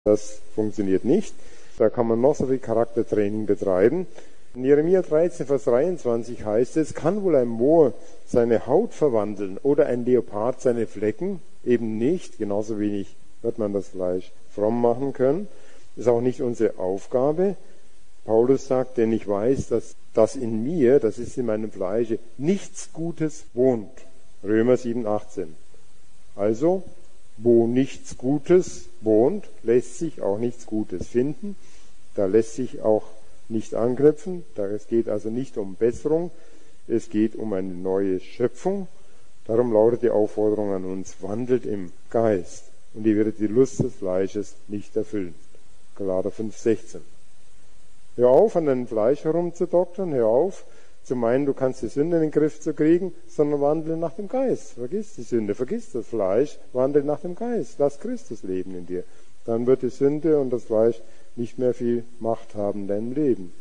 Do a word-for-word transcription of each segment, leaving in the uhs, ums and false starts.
Das funktioniert nicht. Da kann man noch so viel Charaktertraining betreiben. In Jeremia dreizehn, Vers dreiundzwanzig heißt es, kann wohl ein Moor seine Haut verwandeln oder ein Leopard seine Flecken? Eben nicht. Genauso wenig wird man das Fleisch fromm machen können. Ist auch nicht unsere Aufgabe. Paulus sagt, denn ich weiß, dass das in mir, das ist in meinem Fleische, nichts Gutes wohnt. Römer sieben, achtzehn. Also, wo nichts Gutes wohnt, lässt sich auch nichts Gutes finden. Da lässt sich auch nicht anknüpfen. Es geht also nicht um Besserung, es geht um eine neue Schöpfung. Darum lautet die Aufforderung an uns, wandelt im Geist und ihr werdet die Lust des Fleisches nicht erfüllen. Galater fünf, sechzehn. Hör auf, an deinem Fleisch herumzudoktern, hör auf, zu meinen, du kannst die Sünde in den Griff zu kriegen, sondern wandle nach dem Geist. Vergiss die Sünde, vergiss das Fleisch, wandle nach dem Geist. Lass Christus leben in dir. Dann wird die Sünde und das Fleisch nicht mehr viel Macht haben in deinem Leben.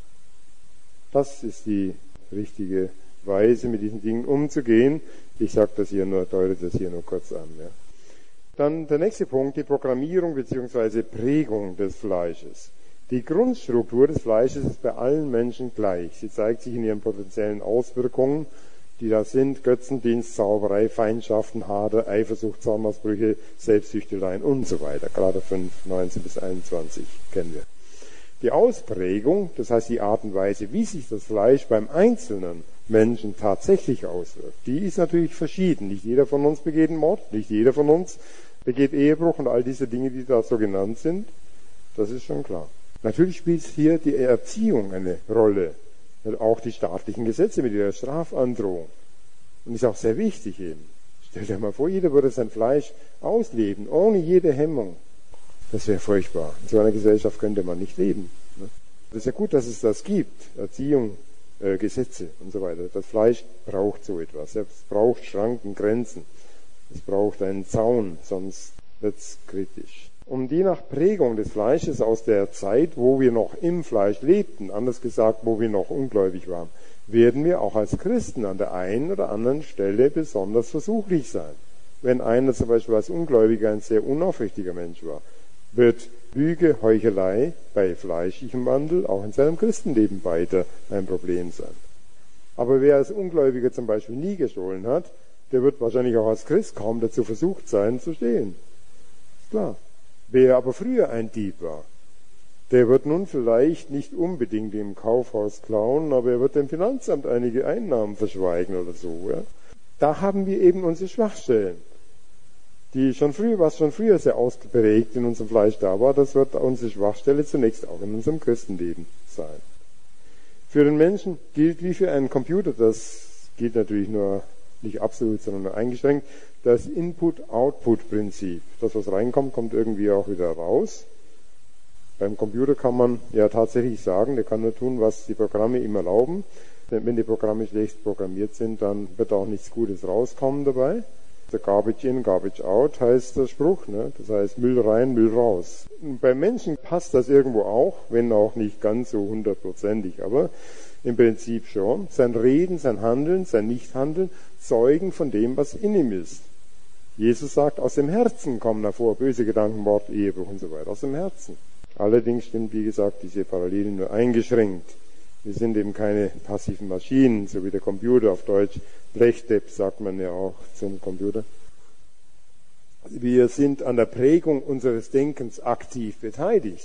Das ist die richtige Weise, mit diesen Dingen umzugehen. Ich sage das hier nur, deute das hier nur kurz an. Ja. Dann der nächste Punkt, die Programmierung bzw. Prägung des Fleisches. Die Grundstruktur des Fleisches ist bei allen Menschen gleich. Sie zeigt sich in ihren potenziellen Auswirkungen, die da sind: Götzendienst, Zauberei, Feindschaften, Hader, Eifersucht, Zornausbrüche, Selbstsüchteleien und so weiter. Galater fünf, neunzehn bis einundzwanzig kennen wir. Die Ausprägung, das heißt die Art und Weise, wie sich das Fleisch beim einzelnen Menschen tatsächlich auswirkt, die ist natürlich verschieden. Nicht jeder von uns begeht einen Mord, nicht jeder von uns begeht Ehebruch und all diese Dinge, die da so genannt sind. Das ist schon klar. Natürlich spielt hier die Erziehung eine Rolle. Und auch die staatlichen Gesetze mit ihrer Strafandrohung. Und ist auch sehr wichtig eben. Stell dir mal vor, jeder würde sein Fleisch ausleben, ohne jede Hemmung. Das wäre furchtbar. In so einer Gesellschaft könnte man nicht leben. Das ist ja gut, dass es das gibt. Erziehung, äh, Gesetze und so weiter. Das Fleisch braucht so etwas. Es braucht Schranken, Grenzen. Es braucht einen Zaun, sonst wird es kritisch. Um die nach Prägung des Fleisches aus der Zeit, wo wir noch im Fleisch lebten, anders gesagt, wo wir noch ungläubig waren, werden wir auch als Christen an der einen oder anderen Stelle besonders versuchlich sein. Wenn einer zum Beispiel als Ungläubiger ein sehr unaufrichtiger Mensch war, wird Lüge, Heuchelei bei fleischlichem Wandel auch in seinem Christenleben weiter ein Problem sein. Aber wer als Ungläubiger zum Beispiel nie gestohlen hat, der wird wahrscheinlich auch als Christ kaum dazu versucht sein, zu stehlen. Ist klar. Wer aber früher ein Dieb war, der wird nun vielleicht nicht unbedingt im Kaufhaus klauen, aber er wird dem Finanzamt einige Einnahmen verschweigen oder so. Ja. Da haben wir eben unsere Schwachstellen, die schon früher, was schon früher sehr ausgeprägt in unserem Fleisch da war, das wird unsere Schwachstelle zunächst auch in unserem Christenleben sein. Für den Menschen gilt wie für einen Computer, das gilt natürlich nur nicht absolut, sondern nur eingeschränkt, das Input-Output-Prinzip. Das, was reinkommt, kommt irgendwie auch wieder raus. Beim Computer kann man ja tatsächlich sagen, der kann nur tun, was die Programme ihm erlauben. Denn wenn die Programme schlecht programmiert sind, dann wird auch nichts Gutes rauskommen dabei. Der Garbage in, Garbage out heißt der Spruch. Ne? Das heißt Müll rein, Müll raus. Und beim Menschen passt das irgendwo auch, wenn auch nicht ganz so hundertprozentig, aber im Prinzip schon. Sein Reden, sein Handeln, sein Nichthandeln zeugen von dem, was in ihm ist. Jesus sagt, aus dem Herzen kommen hervor böse Gedanken, Mord, Ehebruch und so weiter. Aus dem Herzen. Allerdings stimmt, wie gesagt, diese Parallelen nur eingeschränkt. Wir sind eben keine passiven Maschinen, so wie der Computer, auf Deutsch Blechdepp sagt man ja auch zum Computer. Wir sind an der Prägung unseres Denkens aktiv beteiligt.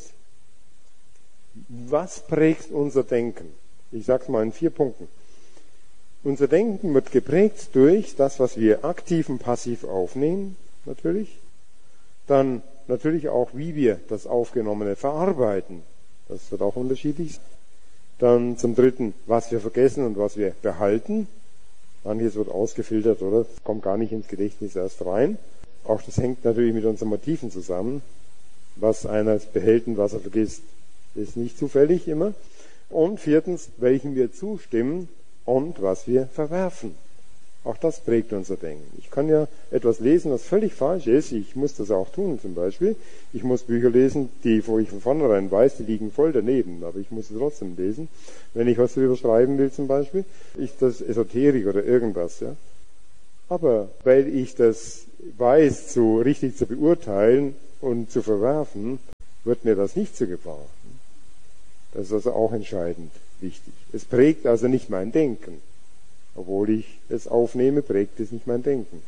Was prägt unser Denken? Ich sage es mal in vier Punkten. Unser Denken wird geprägt durch das, was wir aktiv und passiv aufnehmen, natürlich. Dann natürlich auch, wie wir das Aufgenommene verarbeiten. Das wird auch unterschiedlich sein. Dann zum Dritten, was wir vergessen und was wir behalten. Manches wird ausgefiltert, oder? Das kommt gar nicht ins Gedächtnis erst rein. Auch das hängt natürlich mit unseren Motiven zusammen. Was einer behält und was er vergisst, ist nicht zufällig immer. Und viertens, welchen wir zustimmen und was wir verwerfen. Auch das prägt unser Denken. Ich kann ja etwas lesen, was völlig falsch ist. Ich muss das auch tun zum Beispiel. Ich muss Bücher lesen, die, wo ich von vornherein weiß, die liegen voll daneben. Aber ich muss sie trotzdem lesen. Wenn ich was darüber schreiben will zum Beispiel, ist das Esoterik oder irgendwas. Ja. Aber weil ich das weiß, so richtig zu beurteilen und zu verwerfen, wird mir das nicht zu Gefahr. Das ist also auch entscheidend wichtig. Es prägt also nicht mein Denken. Obwohl ich es aufnehme, prägt es nicht mein Denken.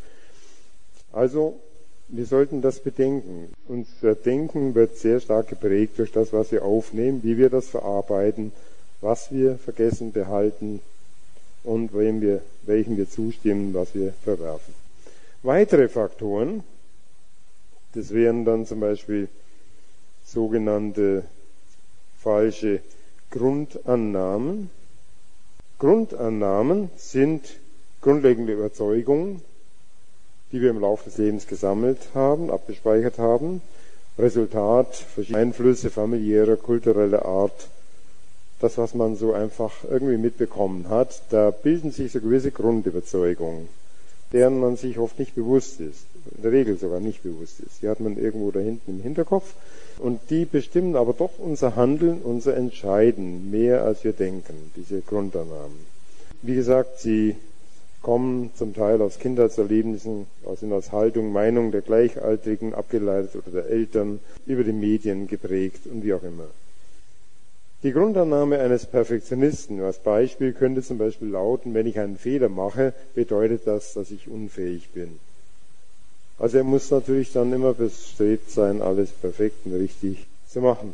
Also, wir sollten das bedenken. Unser Denken wird sehr stark geprägt durch das, was wir aufnehmen, wie wir das verarbeiten, was wir vergessen, behalten und wem wir, welchen wir zustimmen, was wir verwerfen. Weitere Faktoren, das wären dann zum Beispiel sogenannte falsche Grundannahmen. Grundannahmen sind grundlegende Überzeugungen, die wir im Laufe des Lebens gesammelt haben, abgespeichert haben, Resultat verschiedener Einflüsse familiärer, kultureller Art, das, was man so einfach irgendwie mitbekommen hat. Da bilden sich so gewisse Grundüberzeugungen, deren man sich oft nicht bewusst ist, in der Regel sogar nicht bewusst ist. Die hat man irgendwo da hinten im Hinterkopf und die bestimmen aber doch unser Handeln, unser Entscheiden mehr als wir denken, diese Grundannahmen. Wie gesagt, sie kommen zum Teil aus Kindheitserlebnissen, aus aus Haltung, Meinung der Gleichaltrigen abgeleitet oder der Eltern, über die Medien geprägt und wie auch immer. Die Grundannahme eines Perfektionisten als Beispiel könnte zum Beispiel lauten, wenn ich einen Fehler mache, bedeutet das, dass ich unfähig bin. Also er muss natürlich dann immer bestrebt sein, alles perfekt und richtig zu machen.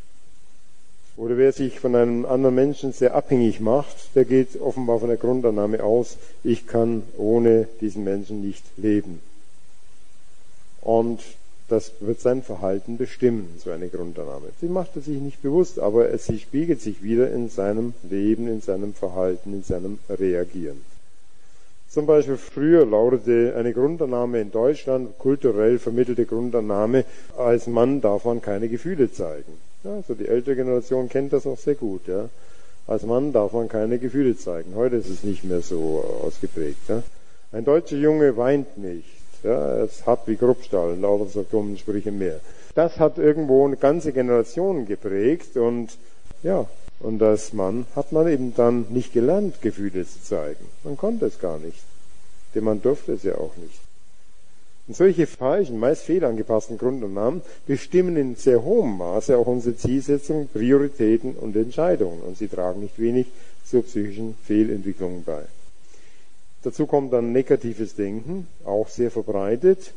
Oder wer sich von einem anderen Menschen sehr abhängig macht, der geht offenbar von der Grundannahme aus, ich kann ohne diesen Menschen nicht leben. Und das wird sein Verhalten bestimmen, so eine Grundannahme. Sie macht er sich nicht bewusst, aber es, sie spiegelt sich wieder in seinem Leben, in seinem Verhalten, in seinem Reagieren. Zum Beispiel früher lautete eine Grundannahme in Deutschland, kulturell vermittelte Grundannahme, als Mann darf man keine Gefühle zeigen. Ja, also die ältere Generation kennt das noch sehr gut. Ja. Als Mann darf man keine Gefühle zeigen. Heute ist es nicht mehr so ausgeprägt. Ja. Ein deutscher Junge weint nicht. Ja, es hat wie Kruppstahl und lauter so dummen Sprüche mehr. Das hat irgendwo eine ganze Generation geprägt und ja, und als Mann hat man eben dann nicht gelernt, Gefühle zu zeigen. Man konnte es gar nicht, denn man durfte es ja auch nicht. Und solche falschen, meist fehlangepassten Grundannahmen bestimmen in sehr hohem Maße auch unsere Zielsetzung, Prioritäten und Entscheidungen und sie tragen nicht wenig zur psychischen Fehlentwicklung bei. Dazu kommt dann negatives Denken, auch sehr verbreitet.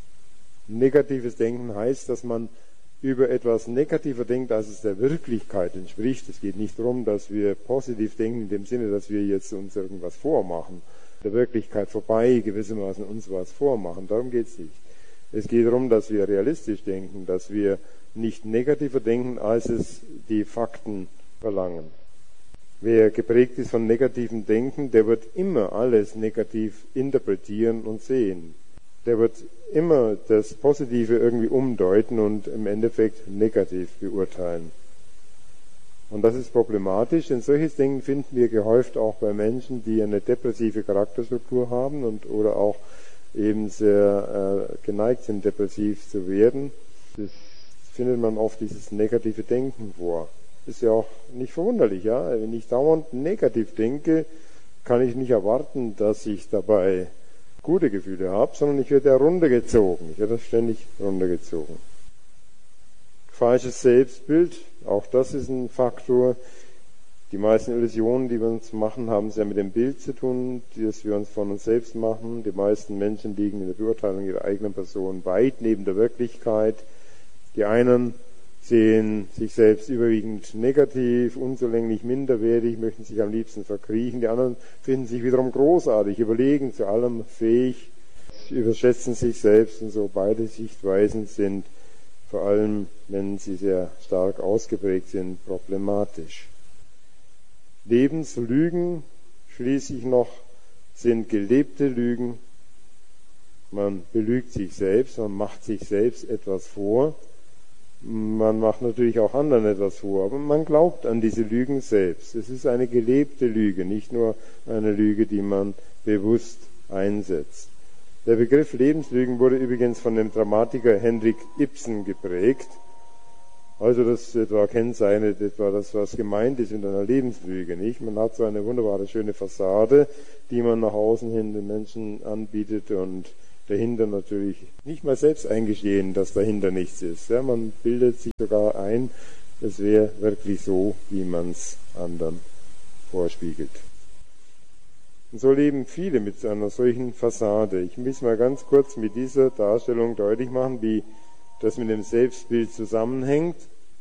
Negatives Denken heißt, dass man über etwas negativer denkt, als es der Wirklichkeit entspricht. Es geht nicht darum, dass wir positiv denken, in dem Sinne, dass wir jetzt uns irgendwas vormachen, der Wirklichkeit vorbei gewissermaßen uns was vormachen. Darum geht es nicht. Es geht darum, dass wir realistisch denken, dass wir nicht negativer denken, als es die Fakten verlangen. Wer geprägt ist von negativem Denken, der wird immer alles negativ interpretieren und sehen. Der wird immer das Positive irgendwie umdeuten und im Endeffekt negativ beurteilen. Und das ist problematisch, denn solches Denken finden wir gehäuft auch bei Menschen, die eine depressive Charakterstruktur haben und oder auch eben sehr äh, geneigt sind, depressiv zu werden. Das findet man oft dieses negative Denken vor. Ist ja auch nicht verwunderlich, ja. Wenn ich dauernd negativ denke, kann ich nicht erwarten, dass ich dabei gute Gefühle habe, sondern ich werde ja runtergezogen. Ich werde ständig runtergezogen. Falsches Selbstbild, auch das ist ein Faktor. Die meisten Illusionen, die wir uns machen, haben es ja mit dem Bild zu tun, das wir uns von uns selbst machen. Die meisten Menschen liegen in der Beurteilung ihrer eigenen Person weit neben der Wirklichkeit. Die einen sehen sich selbst überwiegend negativ, unzulänglich, minderwertig, möchten sich am liebsten verkriechen. Die anderen finden sich wiederum großartig, überlegen, zu allem fähig, überschätzen sich selbst und so. Beide Sichtweisen sind, vor allem wenn sie sehr stark ausgeprägt sind, problematisch. Lebenslügen schließlich noch sind gelebte Lügen. Man belügt sich selbst, man macht sich selbst etwas vor. Man macht natürlich auch anderen etwas vor, aber man glaubt an diese Lügen selbst. Es ist eine gelebte Lüge, nicht nur eine Lüge, die man bewusst einsetzt. Der Begriff Lebenslügen wurde übrigens von dem Dramatiker Henrik Ibsen geprägt. Also das etwa kennzeichnet etwa das, was gemeint ist mit einer Lebenslüge, nicht? Man hat so eine wunderbare, schöne Fassade, die man nach außen hin den Menschen anbietet und dahinter natürlich nicht mal selbst eingestehen, dass dahinter nichts ist. Ja, man bildet sich sogar ein, es wäre wirklich so, wie man es anderen vorspiegelt. Und so leben viele mit einer solchen Fassade. Ich muss mal ganz kurz mit dieser Darstellung deutlich machen, wie das mit dem Selbstbild zusammenhängt.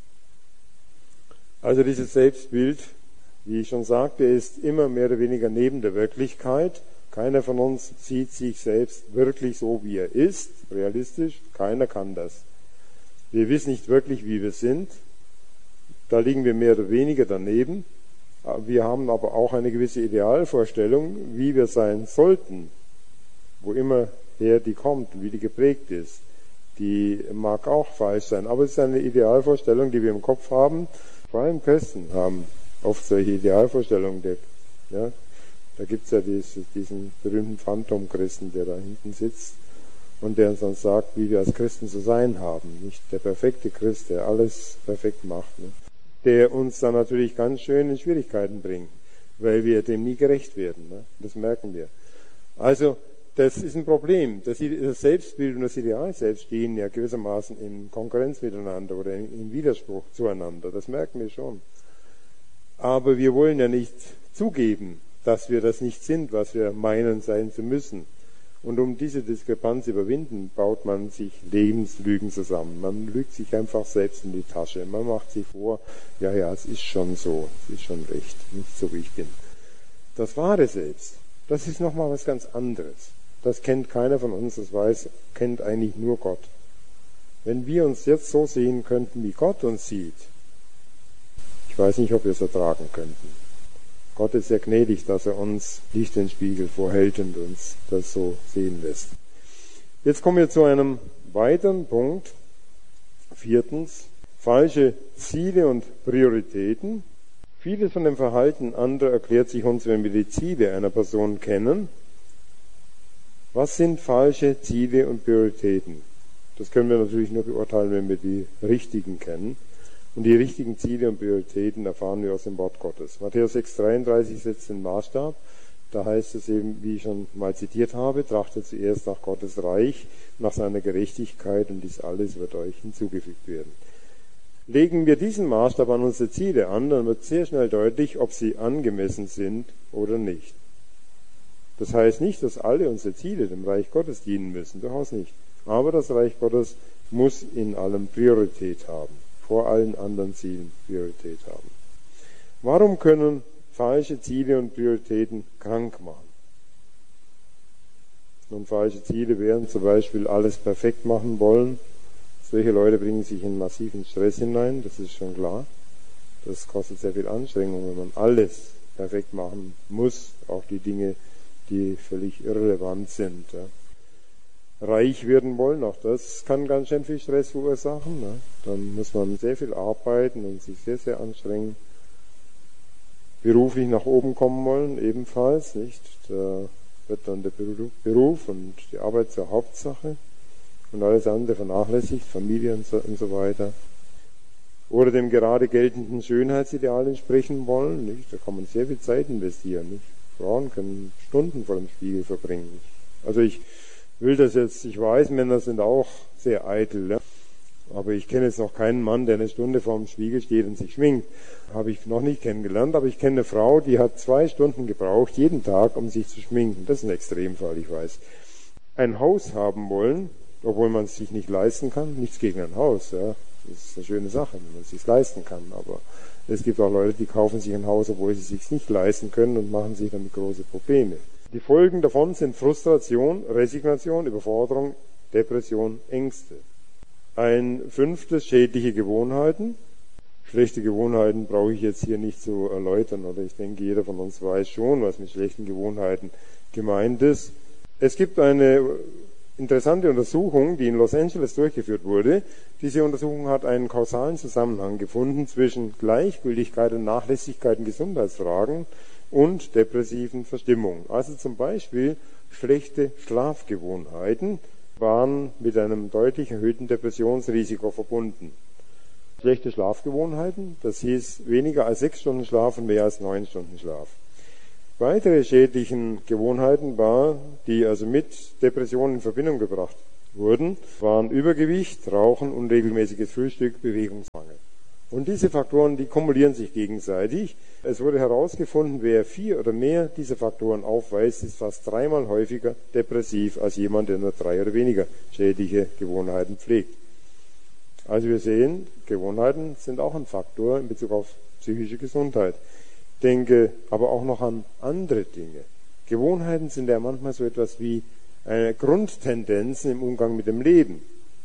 Also dieses Selbstbild, wie ich schon sagte, ist immer mehr oder weniger neben der Wirklichkeit. Keiner von uns sieht sich selbst wirklich so, wie er ist, realistisch. Keiner kann das. Wir wissen nicht wirklich, wie wir sind. Da liegen wir mehr oder weniger daneben. Wir haben aber auch eine gewisse Idealvorstellung, wie wir sein sollten, wo immer her die kommt, wie die geprägt ist. Die mag auch falsch sein, aber es ist eine Idealvorstellung, die wir im Kopf haben. Vor allem Christen haben oft solche Idealvorstellungen. Der, ja, da gibt es ja diese, diesen berühmten Phantom-Christen, der da hinten sitzt und der uns dann sagt, wie wir als Christen zu sein haben. Nicht der perfekte Christ, der alles perfekt macht, ne? Der uns dann natürlich ganz schön in Schwierigkeiten bringt, weil wir dem nie gerecht werden. Ne? Das merken wir. Also das ist ein Problem. Das Selbstbild und das Ideal selbst stehen ja gewissermaßen in Konkurrenz miteinander oder in Widerspruch zueinander. Das merken wir schon. Aber wir wollen ja nicht zugeben, dass wir das nicht sind, was wir meinen sein zu müssen. Und um diese Diskrepanz zu überwinden, baut man sich Lebenslügen zusammen. Man lügt sich einfach selbst in die Tasche. Man macht sich vor, ja, ja, es ist schon so, es ist schon recht, nicht so wie ich bin. Das wahre Selbst, das ist nochmal was ganz anderes. Das kennt keiner von uns, das weiß, kennt eigentlich nur Gott. Wenn wir uns jetzt so sehen könnten, wie Gott uns sieht, ich weiß nicht, ob wir es ertragen könnten. Gott ist sehr gnädig, dass er uns nicht den Spiegel vorhält und uns das so sehen lässt. Jetzt kommen wir zu einem weiteren Punkt. Viertens, falsche Ziele und Prioritäten. Vieles von dem Verhalten anderer erklärt sich uns, wenn wir die Ziele einer Person kennen. Was sind falsche Ziele und Prioritäten? Das können wir natürlich nur beurteilen, wenn wir die richtigen kennen. Und die richtigen Ziele und Prioritäten erfahren wir aus dem Wort Gottes. Matthäus sechs dreiunddreißig setzt den Maßstab. Da heißt es eben, wie ich schon mal zitiert habe, trachtet zuerst nach Gottes Reich, nach seiner Gerechtigkeit und dies alles wird euch hinzugefügt werden. Legen wir diesen Maßstab an unsere Ziele an, dann wird sehr schnell deutlich, ob sie angemessen sind oder nicht. Das heißt nicht, dass alle unsere Ziele dem Reich Gottes dienen müssen, durchaus nicht. Aber das Reich Gottes muss in allem Priorität haben. Vor allen anderen Zielen Priorität haben. Warum können falsche Ziele und Prioritäten krank machen? Und falsche Ziele wären zum Beispiel alles perfekt machen wollen. Solche Leute bringen sich in massiven Stress hinein, das ist schon klar. Das kostet sehr viel Anstrengung, wenn man alles perfekt machen muss, auch die Dinge, die völlig irrelevant sind. Ja. Reich werden wollen, auch das kann ganz schön viel Stress verursachen. Ne? Dann muss man sehr viel arbeiten und sich sehr, sehr anstrengen. Beruflich nach oben kommen wollen, ebenfalls, nicht? Da wird dann der Beruf und die Arbeit zur Hauptsache und alles andere vernachlässigt, Familie und so, und so weiter. Oder dem gerade geltenden Schönheitsideal entsprechen wollen, nicht? Da kann man sehr viel Zeit investieren, nicht? Frauen können Stunden vor dem Spiegel verbringen. Nicht? Also ich will das jetzt, ich weiß, Männer sind auch sehr eitel, ja? Aber ich kenne jetzt noch keinen Mann, der eine Stunde vor dem Spiegel steht und sich schminkt. Habe ich noch nicht kennengelernt, aber ich kenne eine Frau, die hat zwei Stunden gebraucht, jeden Tag, um sich zu schminken. Das ist ein Extremfall, ich weiß. Ein Haus haben wollen, obwohl man es sich nicht leisten kann, nichts gegen ein Haus, ja? Das ist eine schöne Sache, wenn man es sich leisten kann, aber es gibt auch Leute, die kaufen sich ein Haus, obwohl sie es sich nicht leisten können und machen sich damit große Probleme. Die Folgen davon sind Frustration, Resignation, Überforderung, Depression, Ängste. Ein fünftes, schädliche Gewohnheiten. Schlechte Gewohnheiten brauche ich jetzt hier nicht zu erläutern, oder ich denke, jeder von uns weiß schon, was mit schlechten Gewohnheiten gemeint ist. Es gibt eine interessante Untersuchung, die in Los Angeles durchgeführt wurde. Diese Untersuchung hat einen kausalen Zusammenhang gefunden zwischen Gleichgültigkeit und Nachlässigkeit in Gesundheitsfragen und depressiven Verstimmungen. Also zum Beispiel schlechte Schlafgewohnheiten waren mit einem deutlich erhöhten Depressionsrisiko verbunden. Schlechte Schlafgewohnheiten, das hieß weniger als sechs Stunden Schlaf und mehr als neun Stunden Schlaf. Weitere schädlichen Gewohnheiten war, die also mit Depressionen in Verbindung gebracht wurden, waren Übergewicht, Rauchen, unregelmäßiges Frühstück, Bewegungsmangel. Und diese Faktoren, die kumulieren sich gegenseitig. Es wurde herausgefunden, wer vier oder mehr dieser Faktoren aufweist, ist fast dreimal häufiger depressiv als jemand, der nur drei oder weniger schädliche Gewohnheiten pflegt. Also wir sehen, Gewohnheiten sind auch ein Faktor in Bezug auf psychische Gesundheit. Ich denke aber auch noch an andere Dinge. Gewohnheiten sind ja manchmal so etwas wie eine Grundtendenzen im Umgang mit dem Leben.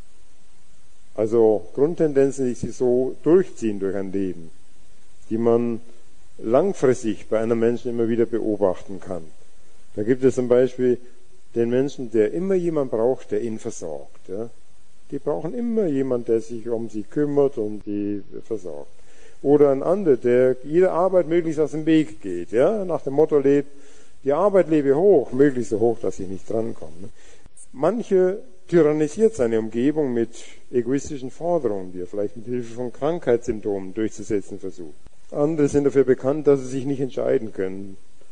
Also Grundtendenzen, die sich so durchziehen durch ein Leben, die man langfristig bei einem Menschen immer wieder beobachten kann. Da gibt es zum Beispiel den Menschen, der immer jemand braucht, der ihn versorgt. Ja. Die brauchen immer jemand, der sich um sie kümmert und die versorgt. Oder ein anderer, der jeder Arbeit möglichst aus dem Weg geht, ja, nach dem Motto lebt, die Arbeit lebe hoch, möglichst so hoch, dass ich nicht drankomme. Manche tyrannisiert seine Umgebung mit egoistischen Forderungen, die er vielleicht mit Hilfe von Krankheitssymptomen durchzusetzen versucht. Andere sind dafür bekannt, dass sie sich nicht entscheiden können.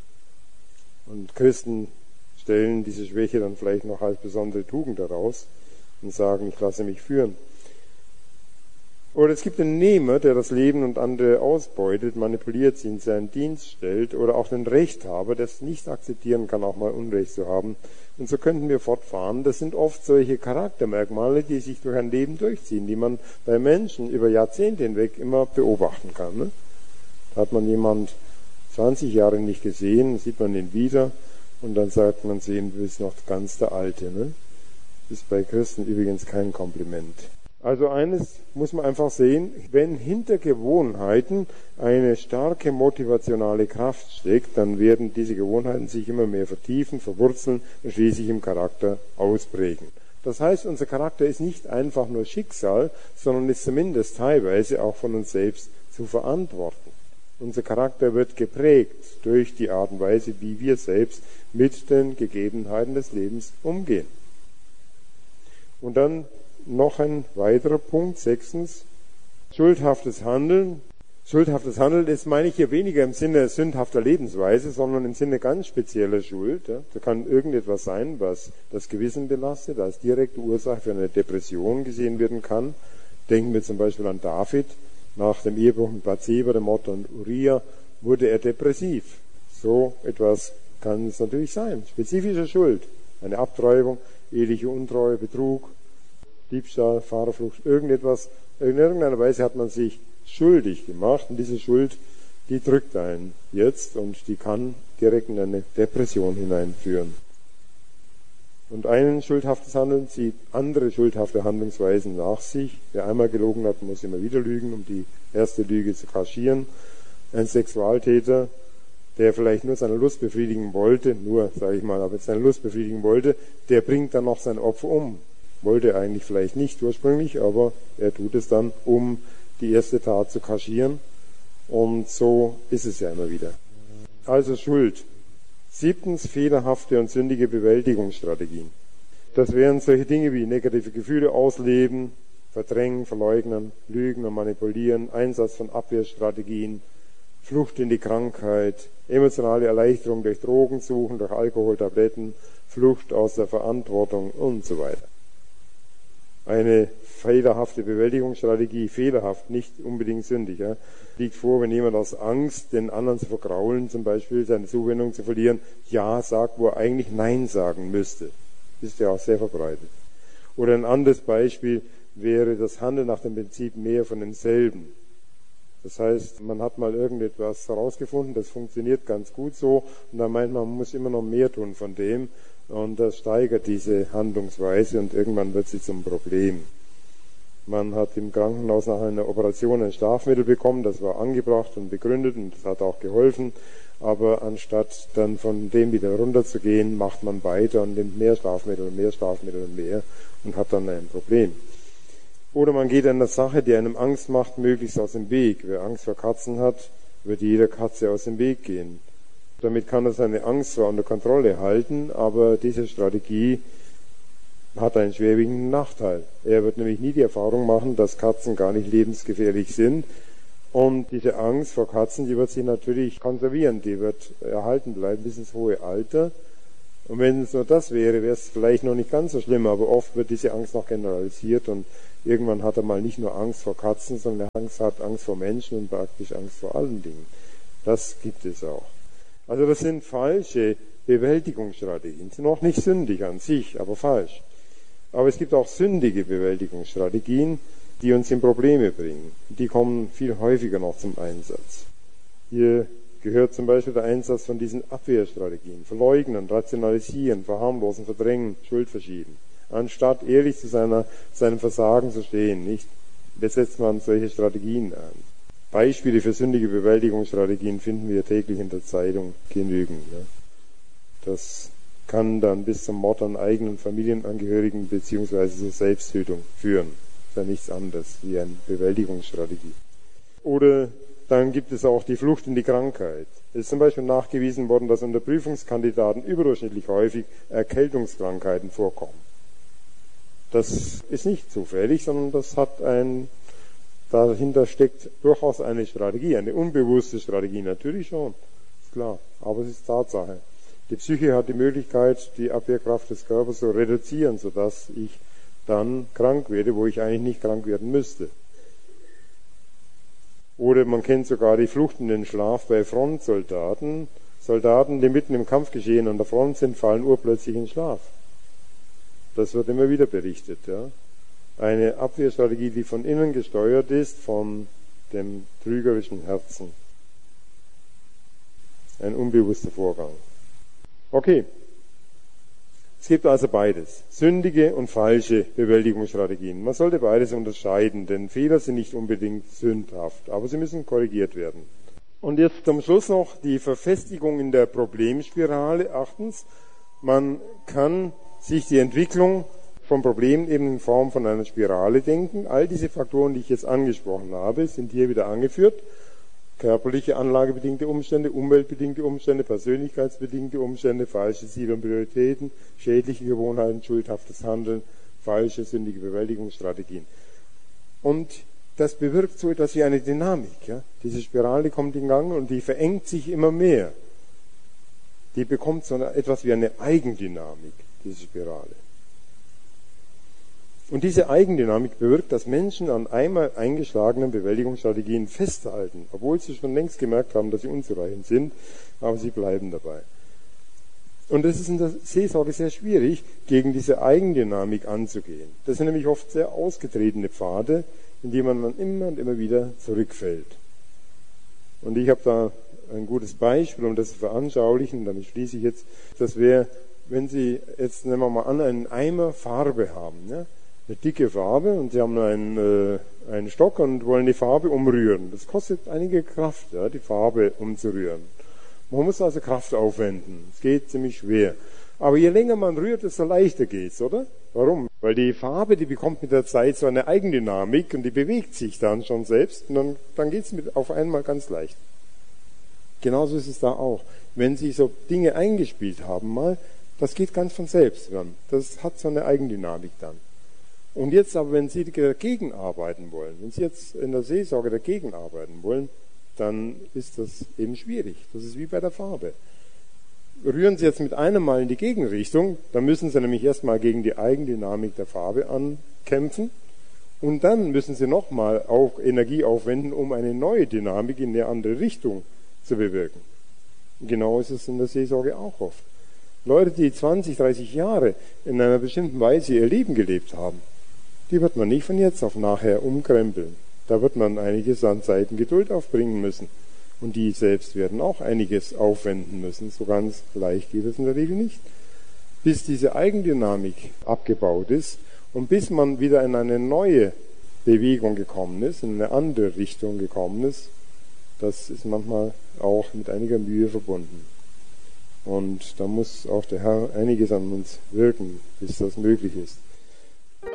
Und Christen stellen diese Schwäche dann vielleicht noch als besondere Tugend heraus und sagen, ich lasse mich führen. Oder es gibt einen Nehmer, der das Leben und andere ausbeutet, manipuliert, sie in seinen Dienst stellt, oder auch den Rechthaber, der es nicht akzeptieren kann, auch mal Unrecht zu haben. Und so könnten wir fortfahren. Das sind oft solche Charaktermerkmale, die sich durch ein Leben durchziehen, die man bei Menschen über Jahrzehnte hinweg immer beobachten kann. Ne? Da hat man jemand zwanzig Jahre nicht gesehen, sieht man ihn wieder und dann sagt man zu ihm, du bist noch ganz der Alte. Ne? Das ist bei Christen übrigens kein Kompliment. Also eines muss man einfach sehen, wenn hinter Gewohnheiten eine starke motivationale Kraft steckt, dann werden diese Gewohnheiten sich immer mehr vertiefen, verwurzeln und schließlich im Charakter ausprägen. Das heißt, unser Charakter ist nicht einfach nur Schicksal, sondern ist zumindest teilweise auch von uns selbst zu verantworten. Unser Charakter wird geprägt durch die Art und Weise, wie wir selbst mit den Gegebenheiten des Lebens umgehen. Und dann noch ein weiterer Punkt, sechstens, schuldhaftes Handeln. Schuldhaftes Handeln, das meine ich hier weniger im Sinne sündhafter Lebensweise, sondern im Sinne ganz spezieller Schuld. Ja. Da kann irgendetwas sein, was das Gewissen belastet, als direkte Ursache für eine Depression gesehen werden kann. Denken wir zum Beispiel an David. Nach dem Ehebruch mit Bathseba, dem Mord an Uriah, wurde er depressiv. So etwas kann es natürlich sein. Spezifische Schuld, eine Abtreibung, eheliche Untreue, Betrug, Diebstahl, Fahrerflucht, irgendetwas. In irgendeiner Weise hat man sich schuldig gemacht und diese Schuld, die drückt einen jetzt und die kann direkt in eine Depression hineinführen. Und ein schuldhaftes Handeln zieht andere schuldhafte Handlungsweisen nach sich. Wer einmal gelogen hat, muss immer wieder lügen, um die erste Lüge zu kaschieren. Ein Sexualtäter, der vielleicht nur seine Lust befriedigen wollte, nur, sage ich mal, aber seine Lust befriedigen wollte, der bringt dann noch sein Opfer um. Wollte eigentlich vielleicht nicht ursprünglich, aber er tut es dann, um die erste Tat zu kaschieren. Und so ist es ja immer wieder. Also Schuld. Siebtens, fehlerhafte und sündige Bewältigungsstrategien. Das wären solche Dinge wie negative Gefühle ausleben, verdrängen, verleugnen, lügen und manipulieren, Einsatz von Abwehrstrategien, Flucht in die Krankheit, emotionale Erleichterung durch Drogen suchen, durch Alkohol, Tabletten, Flucht aus der Verantwortung und so weiter. Eine fehlerhafte Bewältigungsstrategie, fehlerhaft, nicht unbedingt sündig, ja, liegt vor, wenn jemand aus Angst, den anderen zu vergraulen, zum Beispiel seine Zuwendung zu verlieren, Ja sagt, wo er eigentlich Nein sagen müsste. Ist ja auch sehr verbreitet. Oder ein anderes Beispiel wäre das Handeln nach dem Prinzip mehr von demselben. Das heißt, man hat mal irgendetwas herausgefunden, das funktioniert ganz gut so, und dann meint man, man muss immer noch mehr tun von dem, und das steigert diese Handlungsweise und irgendwann wird sie zum Problem. Man hat im Krankenhaus nach einer Operation ein Schlafmittel bekommen, das war angebracht und begründet und das hat auch geholfen, aber anstatt dann von dem wieder runterzugehen, macht man weiter und nimmt mehr Schlafmittel und mehr Schlafmittel und mehr und hat dann ein Problem. Oder man geht einer Sache, die einem Angst macht, möglichst aus dem Weg. Wer Angst vor Katzen hat, wird jeder Katze aus dem Weg gehen. Damit kann er seine Angst zwar unter Kontrolle halten, aber diese Strategie hat einen schwerwiegenden Nachteil. Er wird nämlich nie die Erfahrung machen, dass Katzen gar nicht lebensgefährlich sind, Und diese Angst vor Katzen, die wird sich natürlich konservieren, die wird erhalten bleiben bis ins hohe Alter. Und wenn es nur das wäre, wäre es vielleicht noch nicht ganz so schlimm, aber oft wird diese Angst noch generalisiert und irgendwann hat er mal nicht nur Angst vor Katzen, sondern er hat Angst vor Menschen und praktisch Angst vor allen Dingen. Das gibt es auch. Also das sind falsche Bewältigungsstrategien. Sind noch nicht sündig an sich, aber falsch. Aber es gibt auch sündige Bewältigungsstrategien, die uns in Probleme bringen. Die kommen viel häufiger noch zum Einsatz. Hier gehört zum Beispiel der Einsatz von diesen Abwehrstrategien. Verleugnen, rationalisieren, verharmlosen, verdrängen, Schuld verschieben. Anstatt ehrlich zu seiner, seinem Versagen zu stehen, nicht? Besetzt man solche Strategien ein. Beispiele für sündige Bewältigungsstrategien finden wir täglich in der Zeitung genügend. Ja. Das kann dann bis zum Mord an eigenen Familienangehörigen beziehungsweise zur Selbsttötung führen. Das ist ja nichts anderes wie eine Bewältigungsstrategie. Oder dann gibt es auch die Flucht in die Krankheit. Es ist zum Beispiel nachgewiesen worden, dass unter Prüfungskandidaten überdurchschnittlich häufig Erkältungskrankheiten vorkommen. Das ist nicht zufällig, sondern das hat ein, dahinter steckt durchaus eine Strategie, eine unbewusste Strategie, natürlich schon, ist klar, aber es ist Tatsache. Die Psyche hat die Möglichkeit, die Abwehrkraft des Körpers zu reduzieren, sodass ich dann krank werde, wo ich eigentlich nicht krank werden müsste. Oder man kennt sogar die Flucht in den Schlaf bei Frontsoldaten. Soldaten, die mitten im Kampfgeschehen an der Front sind, fallen urplötzlich in Schlaf. Das wird immer wieder berichtet. Ja. Eine Abwehrstrategie, die von innen gesteuert ist, von dem trügerischen Herzen. Ein unbewusster Vorgang. Okay. Es gibt also beides. Sündige und falsche Bewältigungsstrategien. Man sollte beides unterscheiden, denn Fehler sind nicht unbedingt sündhaft, aber sie müssen korrigiert werden. Und jetzt zum Schluss noch die Verfestigung in der Problemspirale. Achtens, man kann sich die Entwicklung von Problemen eben in Form von einer Spirale denken. All diese Faktoren, die ich jetzt angesprochen habe, sind hier wieder angeführt. Körperliche, anlagebedingte Umstände, umweltbedingte Umstände, persönlichkeitsbedingte Umstände, falsche Ziele und Prioritäten, schädliche Gewohnheiten, schuldhaftes Handeln, falsche, sündige Bewältigungsstrategien. Und das bewirkt so etwas wie eine Dynamik. Ja? Diese Spirale kommt in Gang und die verengt sich immer mehr. Die bekommt so etwas wie eine Eigendynamik, diese Spirale. Und diese Eigendynamik bewirkt, dass Menschen an einmal eingeschlagenen Bewältigungsstrategien festhalten, obwohl sie schon längst gemerkt haben, dass sie unzureichend sind, aber sie bleiben dabei. Und es ist in der Seelsorge sehr schwierig, gegen diese Eigendynamik anzugehen. Das sind nämlich oft sehr ausgetretene Pfade, in die man dann immer und immer wieder zurückfällt. Und ich habe da ein gutes Beispiel, um das zu veranschaulichen, damit schließe ich jetzt. Das wäre, wenn Sie jetzt, nehmen wir mal an, einen Eimer Farbe haben, ja? Eine dicke Farbe, und Sie haben nur einen, äh, einen Stock und wollen die Farbe umrühren. Das kostet einige Kraft, ja, die Farbe umzurühren. Man muss also Kraft aufwenden. Es geht ziemlich schwer. Aber je länger man rührt, desto leichter geht's, oder? Warum? Weil die Farbe, die bekommt mit der Zeit so eine Eigendynamik und die bewegt sich dann schon selbst und dann, dann geht's mit auf einmal ganz leicht. Genauso ist es da auch. Wenn Sie so Dinge eingespielt haben mal, das geht ganz von selbst dann. Das hat so eine Eigendynamik dann. Und jetzt aber, wenn Sie dagegen arbeiten wollen, wenn Sie jetzt in der Seelsorge dagegen arbeiten wollen, dann ist das eben schwierig. Das ist wie bei der Farbe. Rühren Sie jetzt mit einem Mal in die Gegenrichtung, dann müssen Sie nämlich erstmal gegen die Eigendynamik der Farbe ankämpfen und dann müssen Sie nochmal auch Energie aufwenden, um eine neue Dynamik in eine andere Richtung zu bewirken. Und genau ist es in der Seelsorge auch oft. Leute, die zwanzig, dreißig Jahre in einer bestimmten Weise ihr Leben gelebt haben, die wird man nicht von jetzt auf nachher umkrempeln. Da wird man einiges an Zeiten Geduld aufbringen müssen. Und die selbst werden auch einiges aufwenden müssen. So ganz leicht geht es in der Regel nicht. Bis diese Eigendynamik abgebaut ist und bis man wieder in eine neue Bewegung gekommen ist, in eine andere Richtung gekommen ist, das ist manchmal auch mit einiger Mühe verbunden. Und da muss auch der Herr einiges an uns wirken, bis das möglich ist.